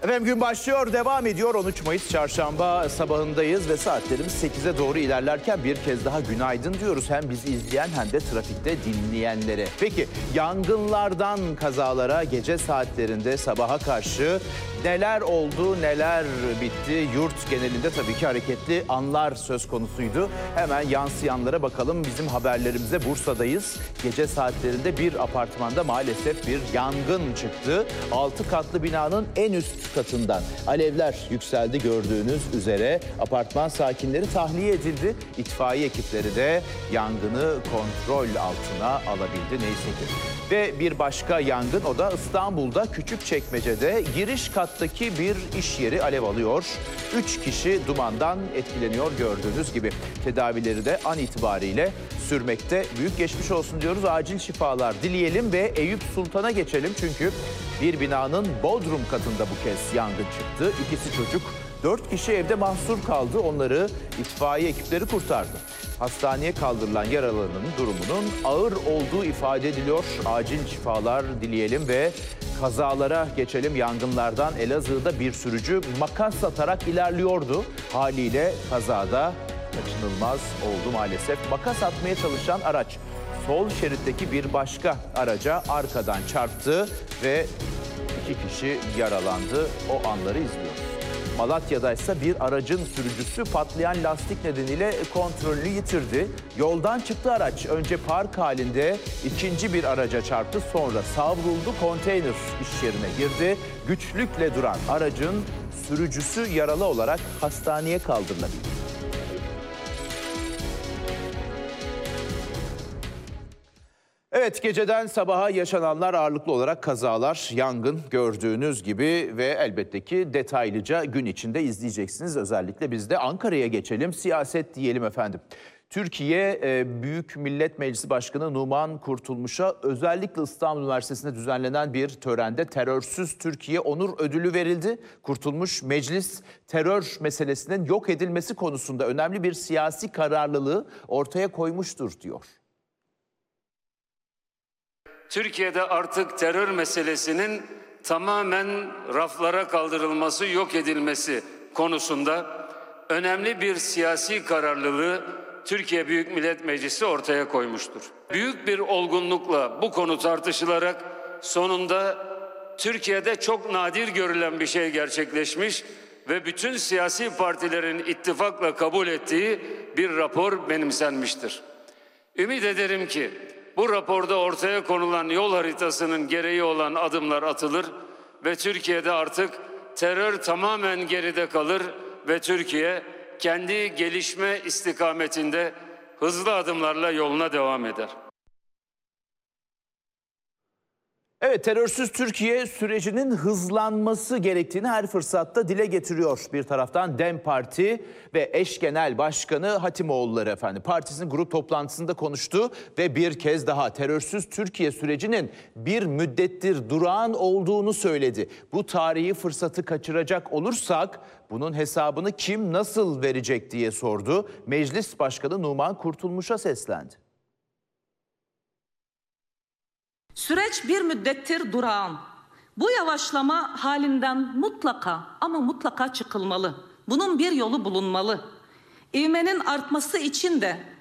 Efendim gün başlıyor, devam ediyor. 13 Mayıs çarşamba sabahındayız ve saatlerimiz 8'e doğru ilerlerken bir kez daha günaydın diyoruz. Hem bizi izleyen hem de trafikte dinleyenlere. Peki yangınlardan kazalara gece saatlerinde sabaha karşı neler oldu, neler bitti? Yurt genelinde tabii ki hareketli anlar söz konusuydu. Hemen yansıyanlara bakalım. Bizim haberlerimize Bursa'dayız. Gece saatlerinde bir apartmanda maalesef bir yangın çıktı. 6 katlı binanın en üst katından alevler yükseldi gördüğünüz üzere. Apartman sakinleri tahliye edildi. İtfaiye ekipleri de yangını kontrol altına alabildi neyse ki. Ve bir başka yangın, o da İstanbul'da Küçükçekmece'de giriş kattaki bir iş yeri alev alıyor. 3 kişi dumandan etkileniyor gördüğünüz gibi. Tedavileri de an itibariyle sürmekte. Büyük geçmiş olsun diyoruz, acil şifalar dileyelim ve Eyüp Sultan'a geçelim. Çünkü bir binanın bodrum katında bu kez yangın çıktı. İkisi çocuk, 4 kişi evde mahsur kaldı. Onları itfaiye ekipleri kurtardı. Hastaneye kaldırılan yaralıların durumunun ağır olduğu ifade ediliyor. Acil şifalar dileyelim ve kazalara geçelim. Yangınlardan Elazığ'da bir sürücü makas atarak ilerliyordu. Haliyle kazada kaçınılmaz oldu maalesef. Makas atmaya çalışan araç sol şeritteki bir başka araca arkadan çarptı ve 2 kişi yaralandı. O anları izliyoruz. Malatya'da ise bir aracın sürücüsü patlayan lastik nedeniyle kontrolünü yitirdi. Yoldan çıktı araç. Önce park halinde ikinci bir araca çarptı. Sonra savruldu, konteyner iş yerine girdi. Güçlükle duran aracın sürücüsü yaralı olarak hastaneye kaldırılabildi. Evet, geceden sabaha yaşananlar ağırlıklı olarak kazalar, yangın gördüğünüz gibi ve elbette ki detaylıca gün içinde izleyeceksiniz. Özellikle biz de Ankara'ya geçelim, siyaset diyelim efendim. Türkiye Büyük Millet Meclisi Başkanı Numan Kurtulmuş'a özellikle İstanbul Üniversitesi'nde düzenlenen bir törende Terörsüz Türkiye Onur Ödülü verildi. Kurtulmuş, meclis terör meselesinin yok edilmesi konusunda önemli bir siyasi kararlılığı ortaya koymuştur diyor. Türkiye'de artık terör meselesinin tamamen raflara kaldırılması, yok edilmesi konusunda önemli bir siyasi kararlılığı Türkiye Büyük Millet Meclisi ortaya koymuştur. Büyük bir olgunlukla bu konu tartışılarak sonunda Türkiye'de çok nadir görülen bir şey gerçekleşmiş ve bütün siyasi partilerin ittifakla kabul ettiği bir rapor benimsenmiştir. Ümit ederim ki bu raporda ortaya konulan yol haritasının gereği olan adımlar atılır ve Türkiye'de artık terör tamamen geride kalır ve Türkiye kendi gelişme istikametinde hızlı adımlarla yoluna devam eder. Evet, terörsüz Türkiye sürecinin hızlanması gerektiğini her fırsatta dile getiriyor. Bir taraftan DEM Parti ve eş genel başkanı Hatimoğulları efendim partisinin grup toplantısında konuştu ve bir kez daha terörsüz Türkiye sürecinin bir müddettir durağan olduğunu söyledi. Bu tarihi fırsatı kaçıracak olursak bunun hesabını kim nasıl verecek diye sordu. Meclis Başkanı Numan Kurtulmuş'a seslendi. Süreç bir müddettir durağan. Bu yavaşlama halinden mutlaka ama mutlaka çıkılmalı. Bunun bir yolu bulunmalı. İvmenin artması için de